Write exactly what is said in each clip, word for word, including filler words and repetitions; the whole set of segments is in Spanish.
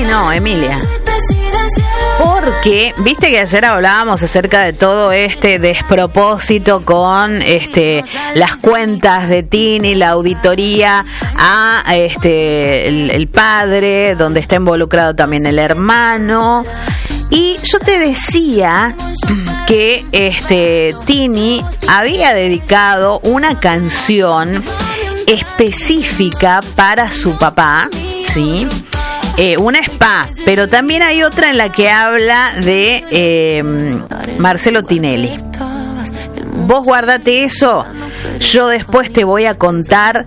No, Emilia. Porque, viste que ayer hablábamos acerca de todo este despropósito con este las cuentas de Tini, la auditoría a este el, el padre, donde está involucrado también el hermano. Y yo te decía que este Tini había dedicado una canción específica para su papá, ¿sí? Eh, una spa, pero también hay otra en la que habla de eh, Marcelo Tinelli. Vos guardate eso, yo después te voy a contar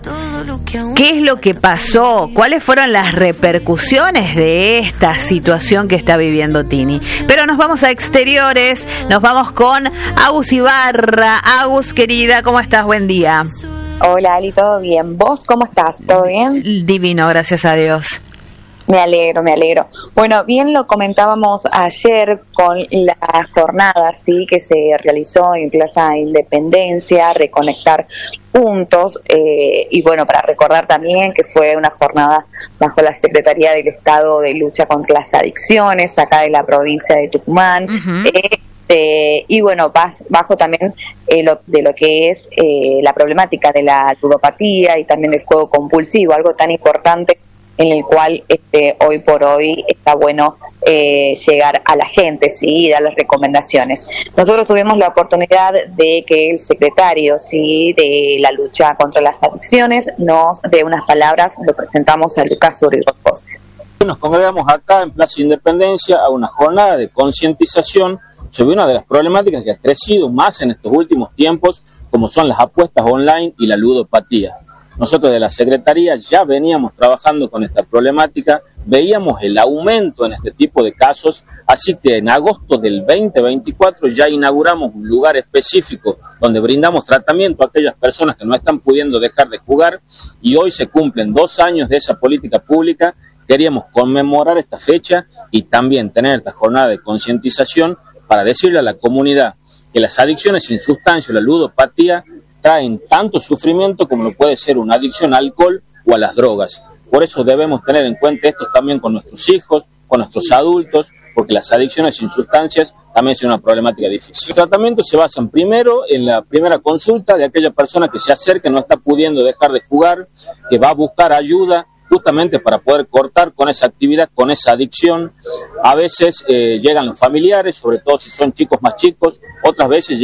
qué es lo que pasó, cuáles fueron las repercusiones de esta situación que está viviendo Tini. Pero nos vamos a exteriores, nos vamos con Agus Ibarra. Agus, querida, ¿cómo estás? Buen día. Hola, Ali, ¿todo bien? ¿Vos cómo estás? ¿Todo bien? Divino, gracias a Dios. Me alegro, me alegro. Bueno, bien lo comentábamos ayer con la jornada, sí, que se realizó en Plaza Independencia, Reconectar Puntos, eh, y bueno, para recordar también que fue una jornada bajo la Secretaría del Estado de Lucha contra las Adicciones, acá de la provincia de Tucumán. Uh-huh. eh, Eh, y bueno, bajo también eh, lo, de lo que es eh, la problemática de la ludopatía y también del juego compulsivo, algo tan importante en el cual este, hoy por hoy está bueno eh, llegar a la gente, sí, y dar las recomendaciones. Nosotros tuvimos la oportunidad de que el secretario, sí, de la lucha contra las adicciones nos dé unas palabras. Lo presentamos a Lucas Uribe-José. Nos congregamos acá en Plaza Independencia a una jornada de concientización sobre una de las problemáticas que ha crecido más en estos últimos tiempos, como son las apuestas online y la ludopatía. Nosotros de la Secretaría ya veníamos trabajando con esta problemática, veíamos el aumento en este tipo de casos, así que en agosto del veinte veinticuatro ya inauguramos un lugar específico donde brindamos tratamiento a aquellas personas que no están pudiendo dejar de jugar, y hoy se cumplen dos años de esa política pública. Queríamos conmemorar esta fecha y también tener esta jornada de concientización para decirle a la comunidad que las adicciones sin sustancia, la ludopatía, traen tanto sufrimiento como lo puede ser una adicción al alcohol o a las drogas. Por eso debemos tener en cuenta esto también con nuestros hijos, con nuestros adultos, porque las adicciones sin sustancias también son una problemática difícil. Los tratamientos se basan primero en la primera consulta de aquella persona que se acerca, no está pudiendo dejar de jugar, que va a buscar ayuda justamente para poder cortar con esa actividad, con esa adicción. A veces eh, llegan los familiares, sobre todo si son chicos más chicos, otras veces